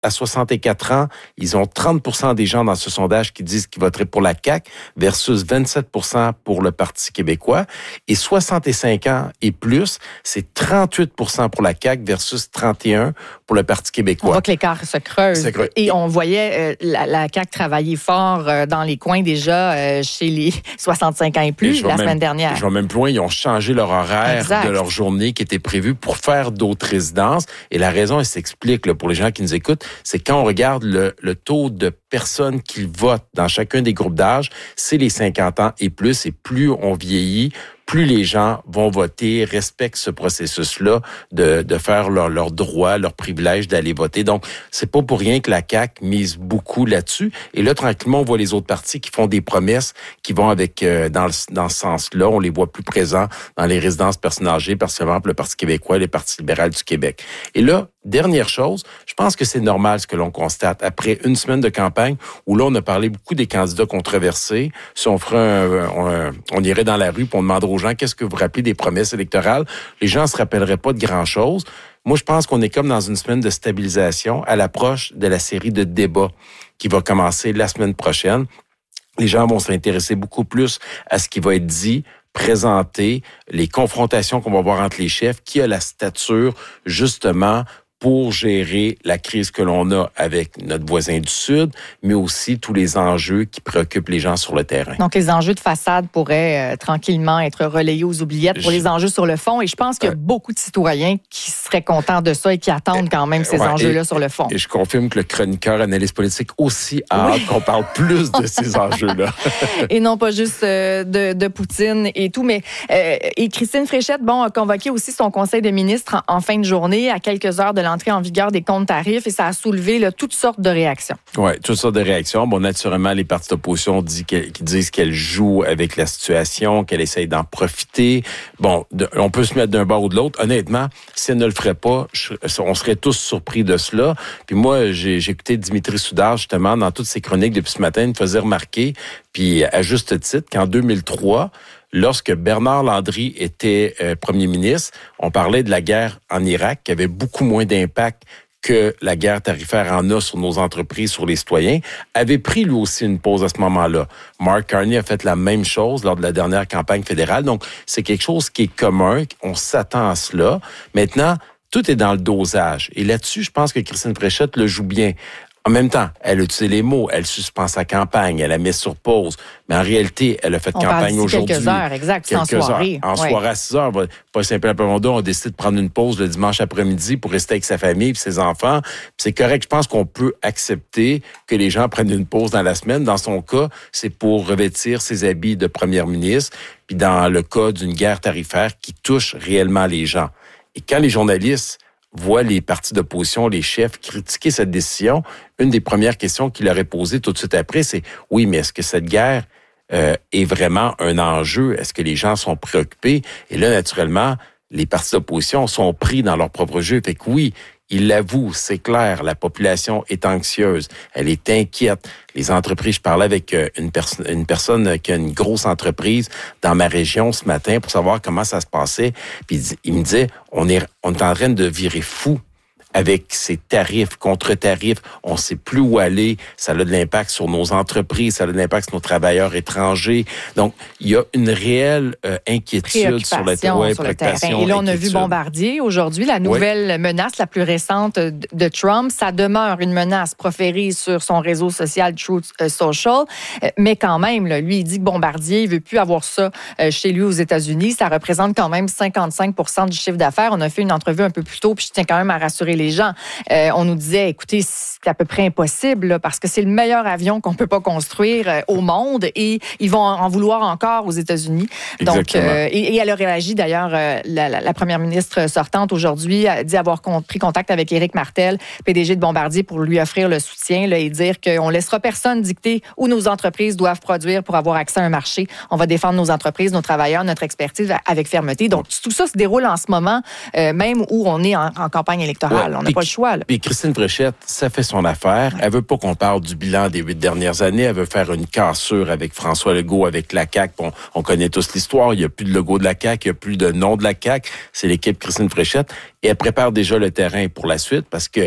à 64 ans, ils ont 30% des gens dans ce sondage qui disent qu'ils voteraient pour la CAQ versus 27% pour le Parti québécois. Et 65 ans et plus, c'est 38% pour la CAQ versus 31% pour le Parti québécois. On voit que l'écart se creuse. Et on voyait la CAQ travailler fort dans les coins déjà chez les 65 ans et plus la semaine dernière. Je vais même plus loin, ils ont changé leur horaire de leur journée qui était prévue pour faire d'autres résidences. Et la raison, elle s'explique là, pour les gens qui nous écoutent, c'est quand on regarde le taux de personnes qui votent dans chacun des groupes d'âge, c'est les 50 ans et plus. Et plus on vieillit, plus les gens vont voter, respectent ce processus-là de faire leur droit, leur privilège d'aller voter. Donc, c'est pas pour rien que la CAQ mise beaucoup là-dessus. Et là, tranquillement, on voit les autres partis qui font des promesses qui vont avec dans ce sens-là. On les voit plus présents dans les résidences personnes âgées, particulièrement pour le Parti québécois et le Parti libéral du Québec. Et là, dernière chose, je pense que c'est normal ce que l'on constate. Après une semaine de campagne où là, on a parlé beaucoup des candidats controversés, si on ferait on irait dans la rue et on demanderait aux gens qu'est-ce que vous rappelez des promesses électorales, les gens ne se rappelleraient pas de grand-chose. Moi, je pense qu'on est comme dans une semaine de stabilisation à l'approche de la série de débats qui va commencer la semaine prochaine. Les gens vont s'intéresser beaucoup plus à ce qui va être dit, présenter, les confrontations qu'on va voir entre les chefs, qui a la stature, justement, pour gérer la crise que l'on a avec notre voisin du Sud, mais aussi tous les enjeux qui préoccupent les gens sur le terrain. Donc, les enjeux de façade pourraient tranquillement être relayés aux oubliettes pour les enjeux sur le fond. Et je pense qu'il y a beaucoup de citoyens qui seraient contents de ça et qui attendent quand même ces enjeux-là sur le fond. Et je confirme que le chroniqueur analyste politique aussi a hâte qu'on parle plus de ces enjeux-là. Et non pas juste de Poutine et tout. Mais et Christine Fréchette, a convoqué aussi son conseil de ministres en fin de journée à quelques heures de l'entrée en vigueur des comptes tarifs et ça a soulevé toutes sortes de réactions. Oui, toutes sortes de réactions. Bon, naturellement, les partis d'opposition qui disent qu'elles jouent avec la situation, qu'elles essayent d'en profiter. Bon, on peut se mettre d'un bord ou de l'autre. Honnêtement, si elles ne le feraient pas, on serait tous surpris de cela. Puis moi, j'ai écouté Dimitri Soudard, justement, dans toutes ses chroniques depuis ce matin, il me faisait remarquer, puis à juste titre, qu'en 2003, lorsque Bernard Landry était premier ministre, on parlait de la guerre en Irak qui avait beaucoup moins d'impact que la guerre tarifaire en a sur nos entreprises, sur les citoyens, avait pris lui aussi une pause à ce moment-là. Mark Carney a fait la même chose lors de la dernière campagne fédérale. Donc, c'est quelque chose qui est commun, on s'attend à cela. Maintenant, tout est dans le dosage. Et là-dessus, je pense que Christine Fréchette le joue bien. En même temps, elle a utilisé les mots, elle suspend sa campagne, elle la met sur pause. Mais en réalité, elle a fait campagne aujourd'hui. Quelques heures, exact, en soirée. Soirée à 6 heures. Pas simplement, on a décidé de prendre une pause le dimanche après-midi pour rester avec sa famille et ses enfants. Puis c'est correct. Je pense qu'on peut accepter que les gens prennent une pause dans la semaine. Dans son cas, c'est pour revêtir ses habits de première ministre. Puis dans le cas d'une guerre tarifaire qui touche réellement les gens. Et quand les journalistes voient les partis d'opposition, les chefs critiquer cette décision, une des premières questions qu'il leur est posée tout de suite après, c'est « Oui, mais est-ce que cette guerre est vraiment un enjeu? Est-ce que les gens sont préoccupés? » Et là, naturellement, les partis d'opposition sont pris dans leur propre jeu. Fait que oui, ils l'avouent, c'est clair, la population est anxieuse, elle est inquiète. Les entreprises, je parlais avec une personne qui a une grosse entreprise dans ma région ce matin pour savoir comment ça se passait. Puis il me disait, on est en train de virer fou avec ces tarifs, contre-tarifs, on ne sait plus où aller, ça a de l'impact sur nos entreprises, ça a de l'impact sur nos travailleurs étrangers. Donc, il y a une réelle inquiétude sur le terrain. Et là, on a vu Bombardier aujourd'hui, la nouvelle menace la plus récente de Trump. Ça demeure une menace proférée sur son réseau social Truth Social, mais quand même, là, lui, il dit que Bombardier, il ne veut plus avoir ça chez lui aux États-Unis. Ça représente quand même 55% du chiffre d'affaires. On a fait une entrevue un peu plus tôt, puis je tiens quand même à rassurer les gens. On nous disait, écoutez, c'est à peu près impossible là, parce que c'est le meilleur avion qu'on peut pas construire au monde et ils vont en vouloir encore aux États-Unis. Donc, et elle a réagi d'ailleurs, la première ministre sortante aujourd'hui a dit avoir pris contact avec Éric Martel, PDG de Bombardier, pour lui offrir le soutien là, et dire qu'on laissera personne dicter où nos entreprises doivent produire pour avoir accès à un marché. On va défendre nos entreprises, nos travailleurs, notre expertise avec fermeté. Donc, tout ça se déroule en ce moment, même où on est en campagne électorale. On n'a pas le choix. Là. Puis Christine Fréchette, ça fait son affaire. Elle veut pas qu'on parle du bilan des 8 dernières années. Elle veut faire une cassure avec François Legault, avec la CAQ. On connaît tous l'histoire. Il n'y a plus de logo de la CAQ. Il n'y a plus de nom de la CAQ. C'est l'équipe Christine Fréchette. Et elle prépare déjà le terrain pour la suite parce que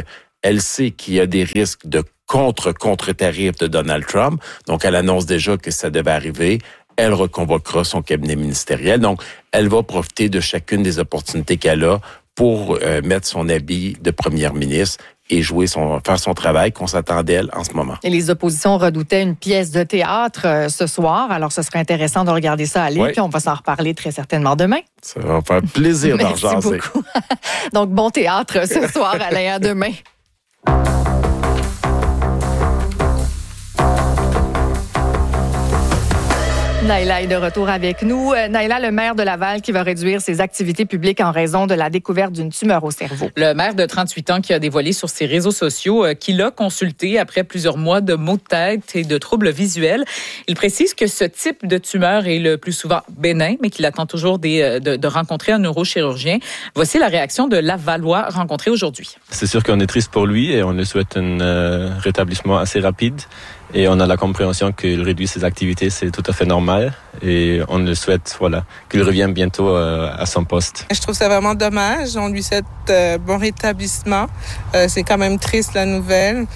Elle sait qu'il y a des risques de contre-tarif de Donald Trump. Donc, elle annonce déjà que ça devait arriver. Elle reconvoquera son cabinet ministériel. Donc, elle va profiter de chacune des opportunités qu'elle a pour mettre son habit de première ministre et faire son travail qu'on s'attend d'elle en ce moment. Et les oppositions redoutaient une pièce de théâtre ce soir. Alors, ce serait intéressant de regarder ça aller. Oui. Puis, on va s'en reparler très certainement demain. Ça va faire plaisir d'en jaser. Merci beaucoup. Donc, bon théâtre ce soir, Alain. À demain. Naila est de retour avec nous. Naila, le maire de Laval qui va réduire ses activités publiques en raison de la découverte d'une tumeur au cerveau. Le maire de 38 ans qui a dévoilé sur ses réseaux sociaux qu'il a consulté après plusieurs mois de maux de tête et de troubles visuels. Il précise que ce type de tumeur est le plus souvent bénin, mais qu'il attend toujours de rencontrer un neurochirurgien. Voici la réaction de Lavallois rencontré aujourd'hui. C'est sûr qu'on est triste pour lui et on lui souhaite un rétablissement assez rapide. Et on a la compréhension qu'il réduit ses activités, c'est tout à fait normal. Et on le souhaite, qu'il revienne bientôt à son poste. Je trouve ça vraiment dommage. On lui souhaite bon rétablissement. C'est quand même triste la nouvelle.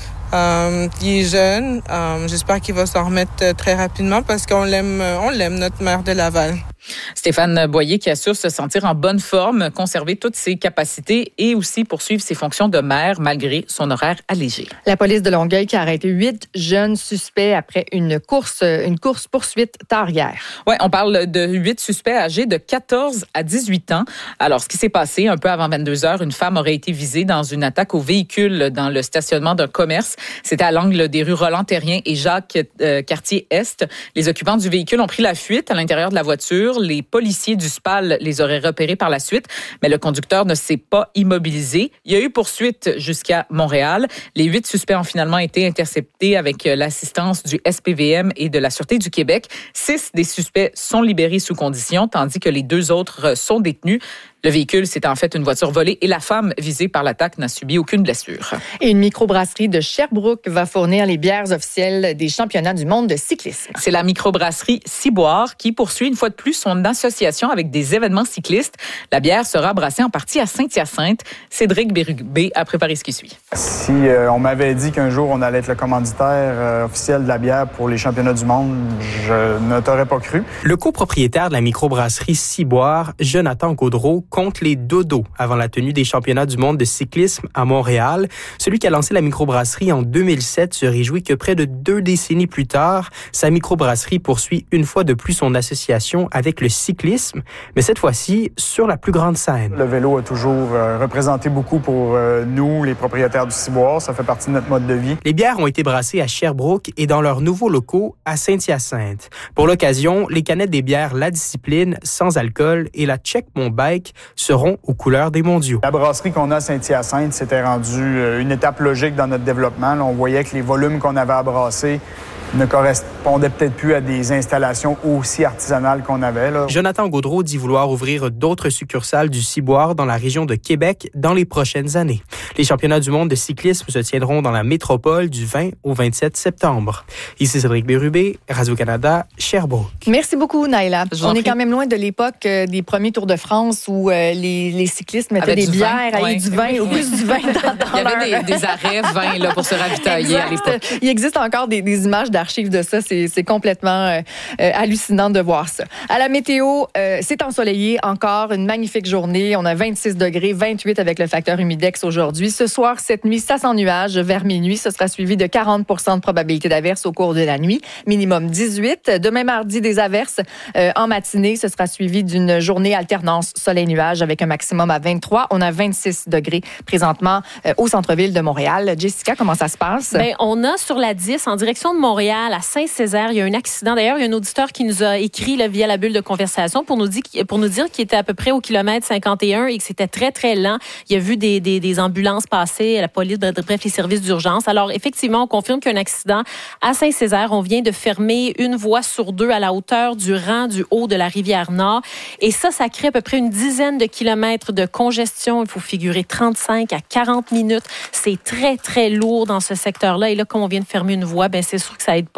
Il est jeune. J'espère qu'il va s'en remettre très rapidement parce qu'on l'aime, notre maire de Laval. Stéphane Boyer qui assure se sentir en bonne forme, conserver toutes ses capacités et aussi poursuivre ses fonctions de maire malgré son horaire allégé. La police de Longueuil qui a arrêté 8 jeunes suspects après une course-poursuite tard hier. Oui, on parle de 8 suspects âgés de 14 à 18 ans. Alors, ce qui s'est passé, un peu avant 22 heures, une femme aurait été visée dans une attaque au véhicule dans le stationnement d'un commerce. C'était à l'angle des rues Roland-Terrien et Jacques-Cartier-Est. Les occupants du véhicule ont pris la fuite à l'intérieur de la voiture. Les policiers du SPAL les auraient repérés par la suite, mais le conducteur ne s'est pas immobilisé. Il y a eu poursuite jusqu'à Montréal. Les 8 suspects ont finalement été interceptés avec l'assistance du SPVM et de la Sûreté du Québec. 6 des suspects sont libérés sous condition, tandis que les 2 autres sont détenus. Le véhicule, c'est en fait une voiture volée et la femme visée par l'attaque n'a subi aucune blessure. Et une microbrasserie de Sherbrooke va fournir les bières officielles des championnats du monde de cyclisme. C'est la microbrasserie Ciboire qui poursuit une fois de plus son association avec des événements cyclistes. La bière sera brassée en partie à Saint-Hyacinthe. Cédric Bérubé a préparé ce qui suit. Si on m'avait dit qu'un jour on allait être le commanditaire officiel de la bière pour les championnats du monde, je ne t'aurais pas cru. Le copropriétaire de la microbrasserie Ciboire, Jonathan Gaudreau, compte les dodos avant la tenue des championnats du monde de cyclisme à Montréal. Celui qui a lancé la microbrasserie en 2007 se réjouit que près de 2 décennies plus tard, sa microbrasserie poursuit une fois de plus son association avec le cyclisme, mais cette fois-ci sur la plus grande scène. Le vélo a toujours représenté beaucoup pour nous, les propriétaires du Ciboire. Ça fait partie de notre mode de vie. Les bières ont été brassées à Sherbrooke et dans leurs nouveaux locaux à Saint-Hyacinthe. Pour l'occasion, les canettes des bières La Discipline, sans alcool, et la Check Mon Bike seront aux couleurs des mondiaux. La brasserie qu'on a à Saint-Hyacinthe, c'était rendu une étape logique dans notre développement. Là, on voyait que les volumes qu'on avait à brasser ne correspondaient peut-être plus à des installations aussi artisanales qu'on avait. Là. Jonathan Gaudreau dit vouloir ouvrir d'autres succursales du Ciboire dans la région de Québec dans les prochaines années. Les championnats du monde de cyclisme se tiendront dans la métropole du 20 au 27 septembre. Ici Cédric Bérubé, Radio-Canada, Sherbrooke. Merci beaucoup, Naila. On est quand même loin de l'époque des premiers Tours de France où les cyclistes mettaient des bières, avaient du vin, ou plus du vin dans Il y avait des arrêts vin là, pour se ravitailler à l'époque. Il existe encore des images d'archives de ça. C'est complètement hallucinant de voir ça. À la météo, c'est ensoleillé encore, une magnifique journée. On a 26 degrés, 28 avec le facteur humidex aujourd'hui. Ce soir, cette nuit, ça sans nuages. Vers minuit, ce sera suivi de 40 % de probabilité d'averse au cours de la nuit. Minimum 18. Demain mardi, des averses en matinée. Ce sera suivi d'une journée alternance soleil-nuage avec un maximum à 23. On a 26 degrés présentement au centre-ville de Montréal. Jessica, comment ça se passe? Bien, on a sur la 10, en direction de Montréal, à Saint-Césaire, il y a un accident. D'ailleurs, il y a un auditeur qui nous a écrit là, via la bulle de conversation pour nous dire qu'il était à peu près au kilomètre 51 et que c'était très, très lent. Il a vu des ambulances passer, la police, bref, les services d'urgence. Alors, effectivement, on confirme qu'il y a un accident à Saint-Césaire. On vient de fermer une voie sur 2 à la hauteur du rang du haut de la Rivière-Nord. Et ça crée à peu près une dizaine de kilomètres de congestion. Il faut figurer 35 à 40 minutes. C'est très, très lourd dans ce secteur-là. Et là, comme on vient de fermer une voie, bien, c'est sûr que ça aide pas du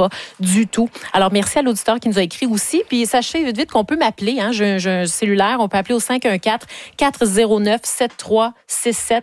du tout. Alors, merci à l'auditeur qui nous a écrit aussi. Puis, sachez vite qu'on peut m'appeler. J'ai un cellulaire. On peut appeler au 514-409-7367.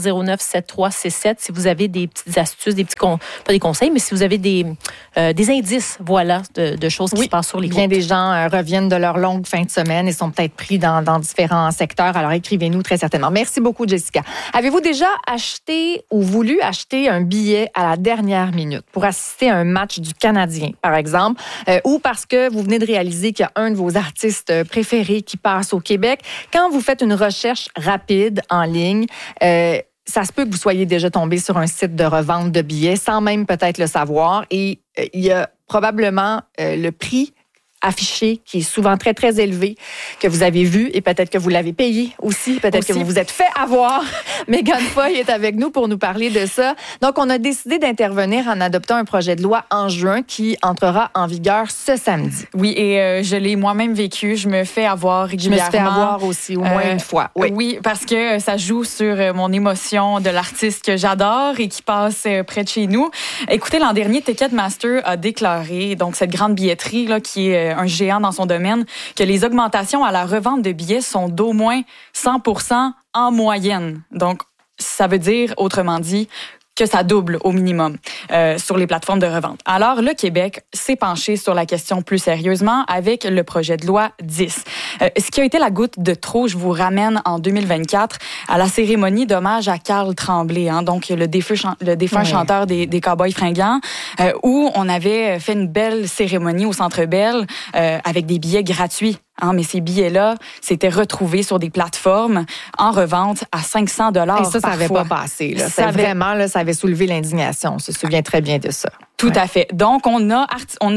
409-7367. Si vous avez des petites astuces, pas des conseils, mais si vous avez des indices, voilà, de choses qui se passent sur les routes. Bien des gens reviennent de leur longue fin de semaine et sont peut-être pris dans différents secteurs. Alors, écrivez-nous très certainement. Merci beaucoup, Jessica. Avez-vous déjà acheté ou voulu acheter un billet à la dernière minute pour assister à un match du Canadien, par exemple, ou parce que vous venez de réaliser qu'il y a un de vos artistes préférés qui passe au Québec? Quand vous faites une recherche rapide en ligne, ça se peut que vous soyez déjà tombé sur un site de revente de billets sans même peut-être le savoir et il y a probablement le prix affiché qui est souvent très, très élevé que vous avez vu et peut-être que vous l'avez payé aussi. Peut-être que vous vous êtes fait avoir. Mégane Foy est avec nous pour nous parler de ça. Donc, on a décidé d'intervenir en adoptant un projet de loi en juin qui entrera en vigueur ce samedi. Oui, et je l'ai moi-même vécu. Je me fais avoir régulièrement. Je me fais avoir aussi, au moins une fois. Oui, parce que ça joue sur mon émotion de l'artiste que j'adore et qui passe près de chez nous. Écoutez, l'an dernier, Ticketmaster a déclaré, donc cette grande billetterie là, qui est un géant dans son domaine, que les augmentations à la revente de billets sont d'au moins 100% en moyenne. Donc, ça veut dire, autrement dit, que ça double au minimum sur les plateformes de revente. Alors, le Québec s'est penché sur la question plus sérieusement avec le projet de loi 10. Ce qui a été la goutte de trop, je vous ramène en 2024 à la cérémonie d'hommage à Carl Tremblay, donc le défunt chanteur des Cowboys fringants, où on avait fait une belle cérémonie au Centre Bell avec des billets gratuits. Mais ces billets-là s'étaient retrouvés sur des plateformes en revente à $500 par fois. Ça n'avait pas passé. Là. Ça avait soulevé l'indignation. On se souvient très bien de ça. Tout à fait. Donc, on a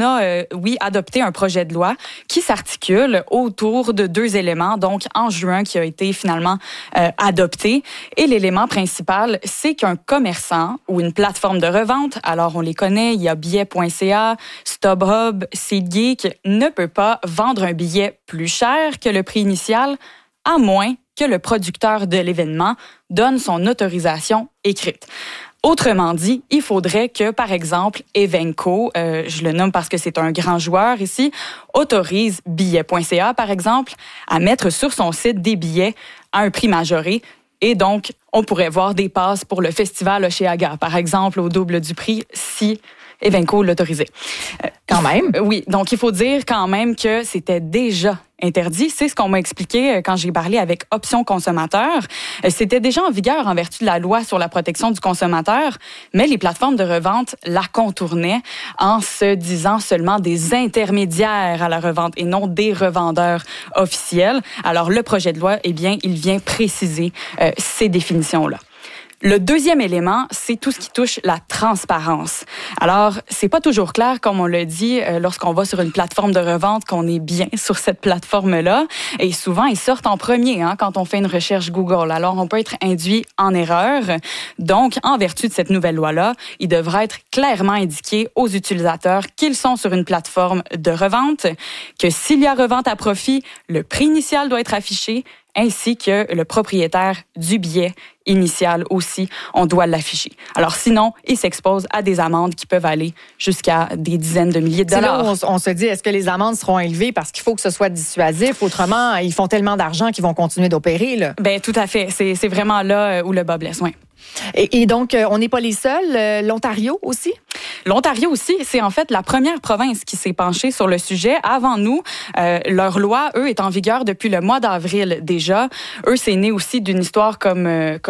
adopté un projet de loi qui s'articule autour de 2 éléments. Donc, en juin, qui a été finalement adopté. Et l'élément principal, c'est qu'un commerçant ou une plateforme de revente, alors on les connaît, il y a billets.ca, StubHub, SeatGeek, ne peut pas vendre un billet plus cher que le prix initial, à moins que le producteur de l'événement donne son autorisation écrite. Autrement dit, il faudrait que, par exemple, Evenco, je le nomme parce que c'est un grand joueur ici, autorise billet.ca, par exemple, à mettre sur son site des billets à un prix majoré. Et donc, on pourrait voir des passes pour le festival Oshéaga, par exemple, au double du prix, si Evenco l'autorisait. Quand même. Oui, donc il faut dire quand même que c'était déjà interdit. C'est ce qu'on m'a expliqué quand j'ai parlé avec Options consommateurs. C'était déjà en vigueur en vertu de la loi sur la protection du consommateur, mais les plateformes de revente la contournaient en se disant seulement des intermédiaires à la revente et non des revendeurs officiels. Alors le projet de loi, il vient préciser ces définitions-là. Le deuxième élément, c'est tout ce qui touche la transparence. Alors, c'est pas toujours clair, comme on l'a dit, lorsqu'on va sur une plateforme de revente, qu'on est bien sur cette plateforme-là. Et souvent, ils sortent en premier quand on fait une recherche Google. Alors, on peut être induit en erreur. Donc, en vertu de cette nouvelle loi-là, il devra être clairement indiqué aux utilisateurs qu'ils sont sur une plateforme de revente, que s'il y a revente à profit, le prix initial doit être affiché, ainsi que le propriétaire du billet initial aussi, on doit l'afficher. Alors sinon, il s'expose à des amendes qui peuvent aller jusqu'à des dizaines de milliers de dollars. C'est là où on se dit, est-ce que les amendes seront élevées parce qu'il faut que ce soit dissuasif? Autrement, ils font tellement d'argent qu'ils vont continuer d'opérer. Là. Ben tout à fait. C'est vraiment là où le bas blesse, oui. Et donc, on n'est pas les seuls. L'Ontario aussi? L'Ontario aussi, c'est en fait la première province qui s'est penchée sur le sujet. Avant nous, leur loi, eux, est en vigueur depuis le mois d'avril déjà. Eux, c'est né aussi d'une histoire comme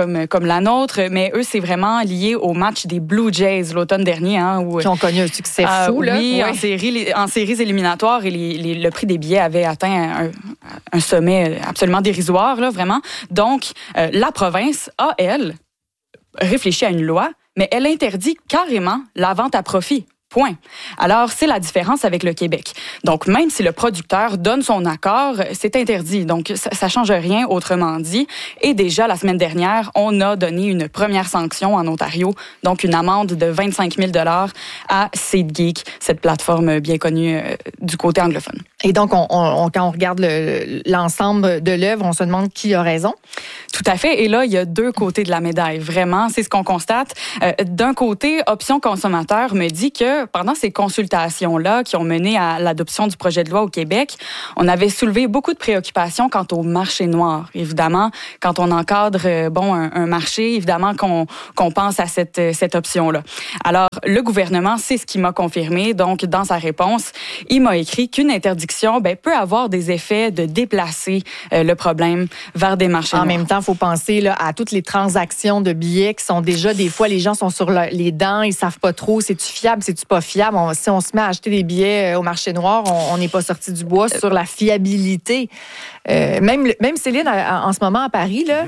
la nôtre, mais eux, c'est vraiment lié au match des Blue Jays l'automne dernier. Qui ont connu un succès fou. Là. Oui, en séries éliminatoires, et le prix des billets avait atteint un sommet absolument dérisoire, là, vraiment. Donc, la province a, elle, réfléchi à une loi, mais elle interdit carrément la vente à profit. Point. Alors, c'est la différence avec le Québec. Donc, même si le producteur donne son accord, c'est interdit. Donc, ça change rien, autrement dit. Et déjà, la semaine dernière, on a donné une première sanction en Ontario, donc une amende de 25 000 $ à SeatGeek, cette plateforme bien connue du côté anglophone. Et donc, quand on regarde l'ensemble de l'œuvre, on se demande qui a raison? Tout à fait. Et là, il y a 2 côtés de la médaille. Vraiment, c'est ce qu'on constate. D'un côté, Options consommateurs me dit que que pendant ces consultations-là qui ont mené à l'adoption du projet de loi au Québec, on avait soulevé beaucoup de préoccupations quant au marché noir. Évidemment, quand on encadre un marché, évidemment qu'on pense à cette option-là. Alors, le gouvernement, c'est ce qui m'a confirmé. Donc, dans sa réponse, il m'a écrit qu'une interdiction peut avoir des effets de déplacer le problème vers des marchés noirs. En même temps, il faut penser là, à toutes les transactions de billets qui sont déjà, des fois, les gens sont sur les dents, ils savent pas trop, c'est-tu fiable, c'est-tu pas fiable. Si on se met à acheter des billets au marché noir, on n'est pas sorti du bois sur la fiabilité. Même Céline, en ce moment à Paris, là,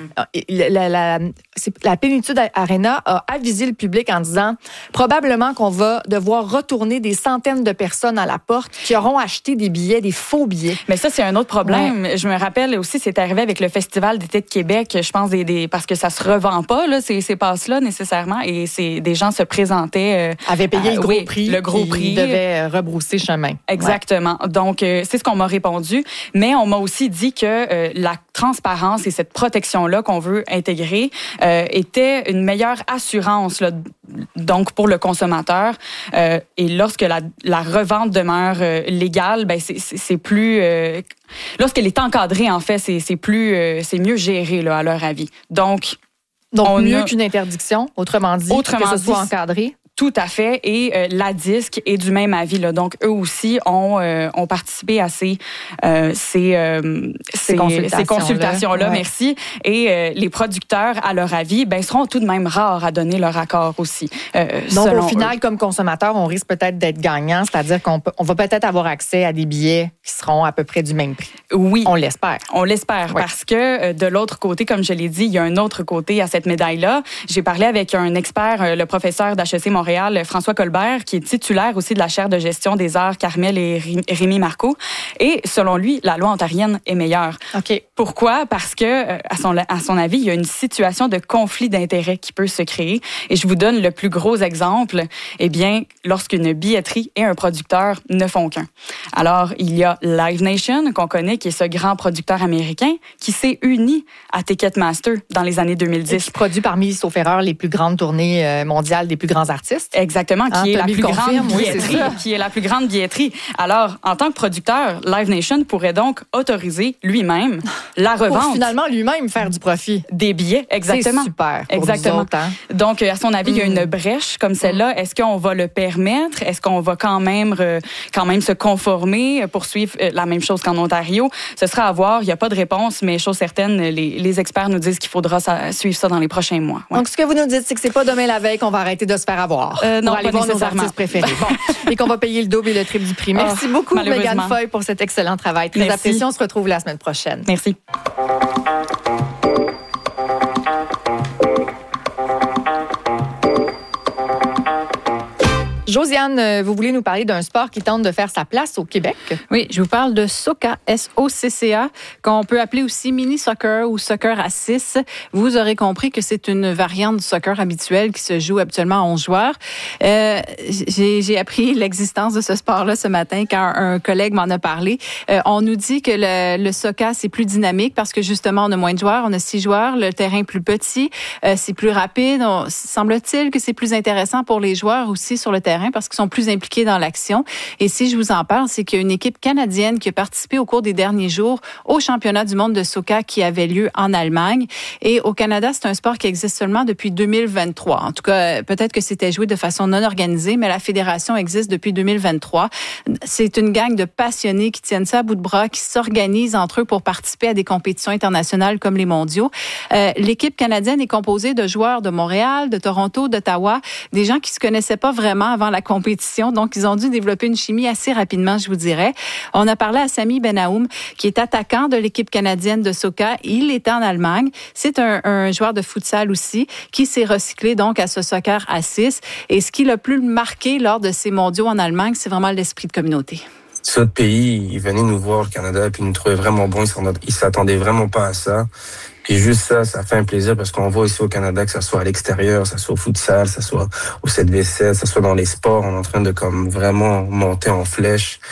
la Plénitude Arena a avisé le public en disant probablement qu'on va devoir retourner des centaines de personnes à la porte qui auront acheté des billets, des faux billets. Mais ça, c'est un autre problème. Ouais. Je me rappelle aussi, c'est arrivé avec le Festival d'été de Québec, je pense, parce que ça se revend pas, là, ces passes-là, nécessairement, et des gens se présentaient... avaient payé le gros prix. Le gros prix. Ils devaient rebrousser chemin. Exactement. Ouais. Donc, c'est ce qu'on m'a répondu. Mais on m'a aussi dit que la transparence et cette protection-là qu'on veut intégrer était une meilleure assurance, là, donc pour le consommateur. Et lorsque la revente demeure légale, c'est plus... lorsqu'elle est encadrée, en fait, c'est mieux géré, là, à leur avis. Donc mieux qu'une interdiction, autrement dit, que ce soit encadré. Tout à fait. Et la DISC est du même avis, là. Donc, eux aussi ont participé à ces consultations-là. Ouais. Merci. Et les producteurs, à leur avis, seront tout de même rares à donner leur accord aussi. Donc, au final, comme consommateur, on risque peut-être d'être gagnant, c'est-à-dire qu'on va peut-être avoir accès à des billets qui seront à peu près du même prix. Oui. On l'espère. On l'espère, oui. Parce que de l'autre côté, comme je l'ai dit, il y a un autre côté à cette médaille-là. J'ai parlé avec un expert, le professeur d'HEC Montréal, François Colbert, qui est titulaire aussi de la chaire de gestion des arts Carmel et Rémi Marcoux. Et selon lui, la loi ontarienne est meilleure. OK. Pourquoi? Parce que, à son avis, il y a une situation de conflit d'intérêts qui peut se créer. Et je vous donne le plus gros exemple. Eh bien, lorsqu'une billetterie et un producteur ne font qu'un. Alors, il y a Live Nation, qu'on connaît, qui est ce grand producteur américain, qui s'est uni à Ticketmaster dans les années 2010. Et qui produit parmi, sauf erreur, les plus grandes tournées mondiales des plus grands artistes. Exactement, qui est la plus grande billetterie. Qui est la plus grande billetterie. Alors, en tant que producteur, Live Nation pourrait donc autoriser lui-même la revente. Pour finalement lui-même faire du profit. Des billets, exactement. C'est super pour exactement. nous autres, hein? Donc, à son avis, il y a une brèche comme celle-là. Est-ce qu'on va le permettre? Est-ce qu'on va quand même se conformer, poursuivre la même chose qu'en Ontario? Ce sera à voir. Il n'y a pas de réponse, mais chose certaine, les experts nous disent qu'il faudra suivre ça dans les prochains mois. Ouais. Donc, ce que vous nous dites, c'est que c'est pas demain la veille qu'on va arrêter de se faire avoir. Non, pour aller voir nos artistes préférés. Et qu'on va payer le double et le triple du prix. Merci beaucoup, Mégane Foy, pour cet excellent travail. Très apprécié. On se retrouve la semaine prochaine. Merci. Josiane, vous voulez nous parler d'un sport qui tente de faire sa place au Québec? Oui, je vous parle de Soca, S-O-C-C-A, qu'on peut appeler aussi mini-soccer ou soccer à 6. Vous aurez compris que c'est une variante du soccer habituel qui se joue habituellement à 11 joueurs. J'ai appris l'existence de ce sport-là ce matin quand un collègue m'en a parlé. On nous dit que le Soca, c'est plus dynamique parce que justement, on a moins de joueurs, on a 6 joueurs, le terrain plus petit, c'est plus rapide. Semble-t-il que c'est plus intéressant pour les joueurs aussi sur le terrain parce qu'ils sont plus impliqués dans l'action. Et si je vous en parle, c'est qu'il y a une équipe canadienne qui a participé au cours des derniers jours au championnat du monde de Soca qui avait lieu en Allemagne. Et au Canada, c'est un sport qui existe seulement depuis 2023. En tout cas, peut-être que c'était joué de façon non organisée, mais la fédération existe depuis 2023. C'est une gang de passionnés qui tiennent ça à bout de bras, qui s'organisent entre eux pour participer à des compétitions internationales comme les mondiaux. L'équipe canadienne est composée de joueurs de Montréal, de Toronto, d'Ottawa, des gens qui se connaissaient pas vraiment avant la compétition. Donc, ils ont dû développer une chimie assez rapidement, je vous dirais. On a parlé à Sami Benaoum, qui est attaquant de l'équipe canadienne de Soca. Il était en Allemagne. C'est un joueur de futsal aussi, qui s'est recyclé donc à ce soccer à 6. Et ce qui l'a plus marqué lors de ces mondiaux en Allemagne, c'est vraiment l'esprit de communauté. Ce pays, ils venaient nous voir au Canada, puis ils nous trouvaient vraiment bons. Ils s'attendaient vraiment pas à ça. Puis juste ça fait un plaisir parce qu'on voit ici au Canada, que ça soit à l'extérieur, ça soit au futsal, ça soit au 7v7, ça soit dans les sports, on est en train de comme vraiment monter en flèche.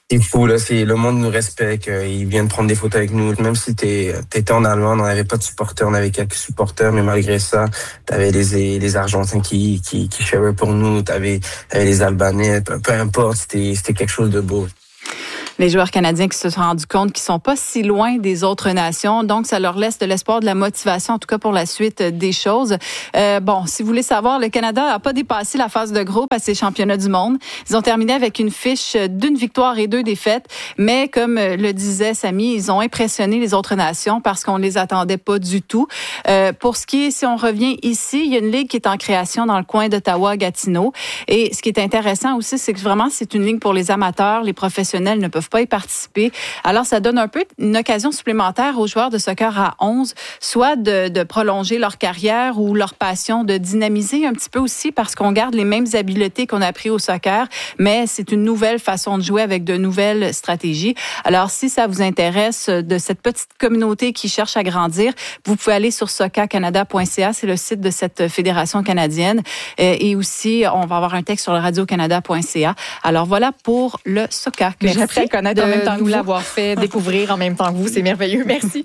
C'est fou, là. Le monde nous respecte. Ils viennent prendre des photos avec nous. Même si t'étais en Allemagne, on n'avait pas de supporters. On avait quelques supporters, mais malgré ça, t'avais les Argentins qui sharaient pour nous. T'avais les Albanais. Peu importe, c'était quelque chose de beau. Les joueurs canadiens qui se sont rendus compte qu'ils sont pas si loin des autres nations. Donc, ça leur laisse de l'espoir, de la motivation, en tout cas pour la suite des choses. Si vous voulez savoir, le Canada n'a pas dépassé la phase de groupe à ces championnats du monde. Ils ont terminé avec une fiche d'1 victoire et 2 défaites. Mais comme le disait Samy, ils ont impressionné les autres nations parce qu'on les attendait pas du tout. Pour ce qui est, si on revient ici, il y a une ligue qui est en création dans le coin d'Ottawa-Gatineau. Et ce qui est intéressant aussi, c'est que vraiment, c'est une ligue pour les amateurs. Les professionnels ne peuvent pas y participer. Alors, ça donne un peu une occasion supplémentaire aux joueurs de soccer à 11, soit de prolonger leur carrière ou leur passion, de dynamiser un petit peu aussi parce qu'on garde les mêmes habiletés qu'on a appris au soccer, mais c'est une nouvelle façon de jouer avec de nouvelles stratégies. Alors, si ça vous intéresse de cette petite communauté qui cherche à grandir, vous pouvez aller sur soccercanada.ca, c'est le site de cette fédération canadienne. Et aussi, on va avoir un texte sur le radiocanada.ca. Alors, voilà pour le soccer que j'ai appris à connaître en même temps que vous. L'avoir fait découvrir en même temps que vous. C'est merveilleux. Merci.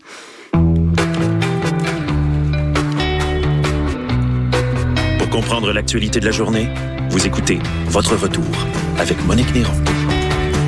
Pour comprendre l'actualité de la journée, vous écoutez Votre Retour avec Monique Néron.